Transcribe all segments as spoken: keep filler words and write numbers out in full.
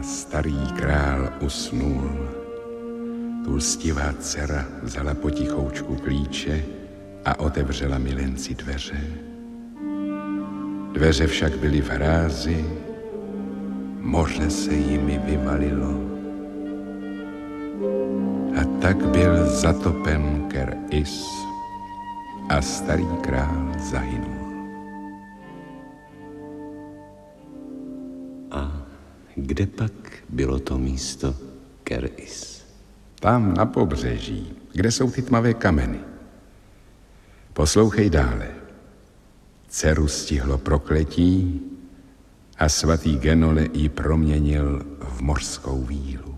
A starý král usnul. Tulstivá dcera vzala potichoučku klíče a otevřela milenci dveře. Dveře však byly v hrázi, moře se jimi vyvalilo. A tak byl zatopen Ker-Is a starý král zahynul. A kde pak bylo to místo Ker-Is? Tam na pobřeží, kde jsou ty tmavé kameny. Poslouchej dále. Dceru stihlo prokletí a svatý Genole ji proměnil v mořskou vílu.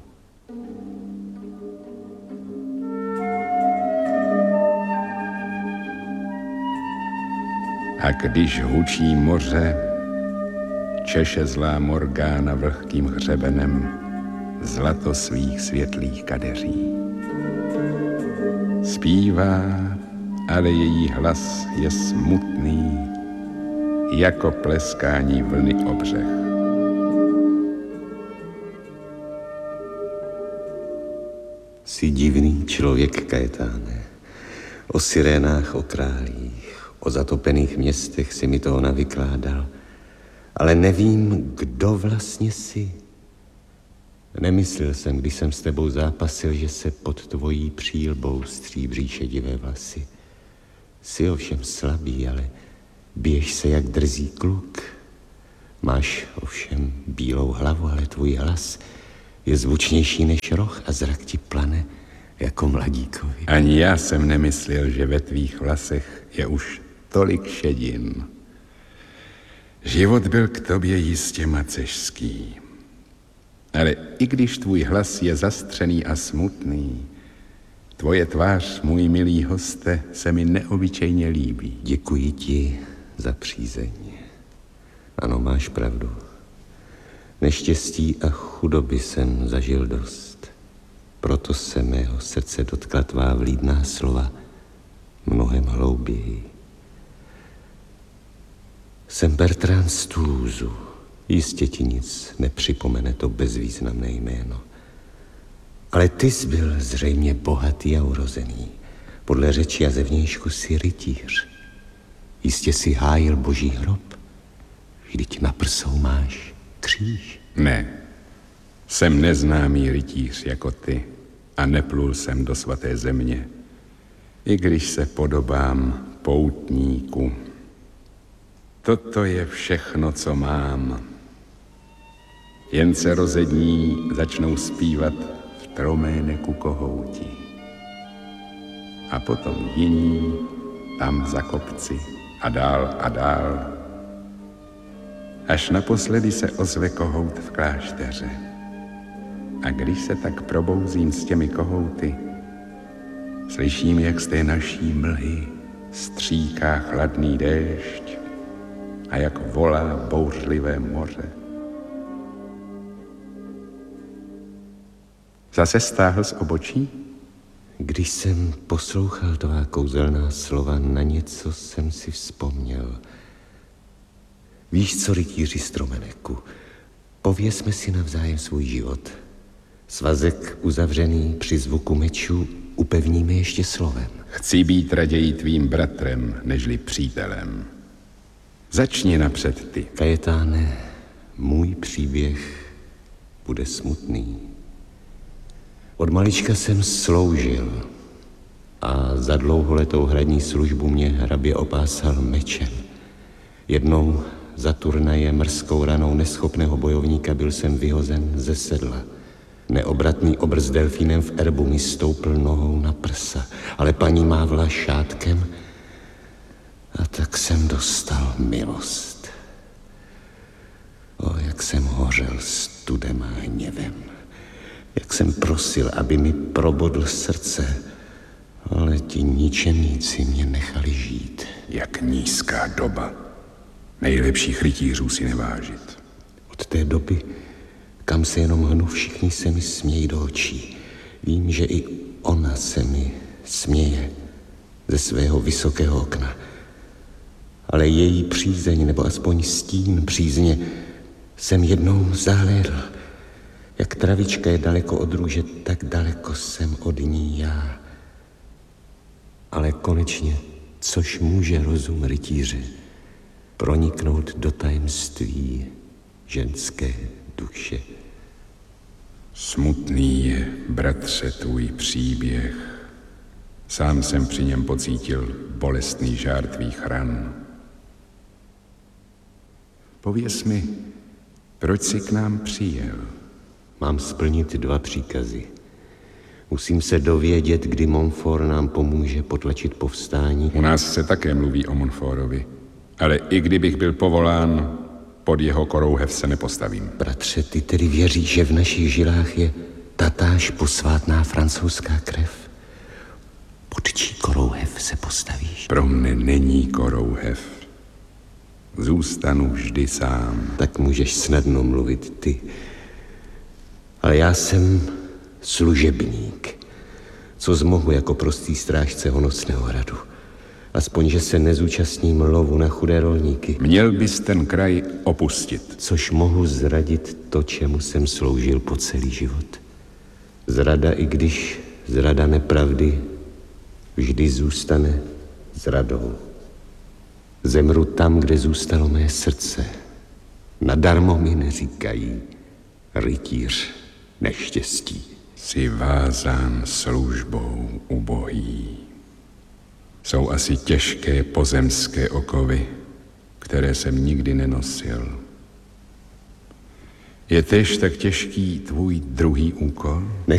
A když hučí moře, češe zlá Morgána vlhkým hřebenem zlato svých světlých kadeří. Zpívá, ale její hlas je smutný, jako pleskání vlny o břeh. Jsi divný člověk, Kajetáne. O sirénách, o králích, o zatopených městech si mi toho navykládal, ale nevím, kdo vlastně jsi. Nemyslel jsem, když jsem s tebou zápasil, že se pod tvojí přílbou stříbří šedivé vlasy. Jsi ovšem slabý, ale běž se jak drzý kluk. Máš ovšem bílou hlavu, ale tvůj hlas je zvučnější než roh a zrak ti plane jako mladíkovi. Ani já jsem nemyslel, že ve tvých vlasech je už tolik šedin. Život byl k tobě jistě macešský. Ale i když tvůj hlas je zastřený a smutný, tvoje tvář, můj milý hoste, se mi neobyčejně líbí. Děkuji ti za přízeň. Ano, máš pravdu. Neštěstí a chudoby jsem zažil dost. Proto se mého srdce dotkla tvá vlídná slova mnohem hlouběji. Jsem Bertrand z Toulouse. Jistě ti nic nepřipomene to bezvýznamné jméno. Ale ty jsi byl zřejmě bohatý a urozený. Podle řeči a zevnějšku jsi rytíř. Jistě si hájil boží hrob. Vždyť na prsou máš kříž. Ne, jsem neznámý rytíř jako ty a neplul jsem do svaté země, i když se podobám poutníku. Toto je všechno, co mám. Jen se rozední začnou zpívat v Troméneku kohouti. A potom jiní tam za kopci a dál a dál. Až naposledy se ozve kohout v klášteře. A když se tak probouzím s těmi kohouty, slyším, jak z té naší mlhy stříká chladný déšť a jak volá bouřlivé moře. Zase stáhl z obočí? Když jsem poslouchal tvá kouzelná slova, na něco jsem si vzpomněl. Víš co, rytíři z Tromeneku, pověsme si navzájem svůj život. Svazek uzavřený při zvuku mečů upevníme ještě slovem. Chci být raději tvým bratrem, nežli přítelem. Začni napřed ty. Kajetáne, můj příběh bude smutný. Od malička jsem sloužil a za dlouholetou hradní službu mě hrabě opásal mečem. Jednou za turnaje mrzkou ranou neschopného bojovníka byl jsem vyhozen ze sedla. Neobratný obr s delfínem v erbu mi stoupl nohou na prsa, ale paní mávla šátkem a tak jsem dostal milost. O, jak jsem hořel studem a hněvem. Jak jsem prosil, aby mi probodl srdce, ale ti ničemníci mě nechali žít. Jak nízká doba. Nejlepších rytířů si nevážit. Od té doby, kam se jenom hnu, všichni se mi smějí do očí. Vím, že i ona se mi směje ze svého vysokého okna. Ale její přízeň, nebo aspoň stín přízně, jsem jednou zahlédl. Jak travička je daleko od růže, tak daleko jsem od ní já. Ale konečně, což může rozum rytíře proniknout do tajemství ženské duše. Smutný je, bratře, tvůj příběh. Sám jsem při něm pocítil bolestný žár tvých ran. Pověz mi, proč jsi k nám přijel? Mám splnit dva příkazy. Musím se dovědět, kdy Montfort nám pomůže potlačit povstání. U nás se také mluví o Montfortovi, ale i kdybych byl povolán, pod jeho korouhev se nepostavím. Bratře, ty tedy věříš, že v našich žilách je tatáž posvátná francouzská krev? Pod čí korouhev se postavíš? Pro mne není korouhev. Zůstanu vždy sám. Tak můžeš snadno mluvit ty. Ale já jsem služebník. Co zmohu jako prostý strážce honosného hradu. Aspoň, že se nezúčastním lovu na chudé rolníky. Měl bys ten kraj opustit. Což mohu zradit to, čemu jsem sloužil po celý život. Zrada, i když zrada nepravdy, vždy zůstane zradou. Zemru tam, kde zůstalo mé srdce. Nadarmo mi neříkají rytíř neštěstí. Jsi vázán službou ubohý. Jsou asi těžké pozemské okovy, které jsem nikdy nenosil. Je též tak těžký tvůj druhý úkol? Nech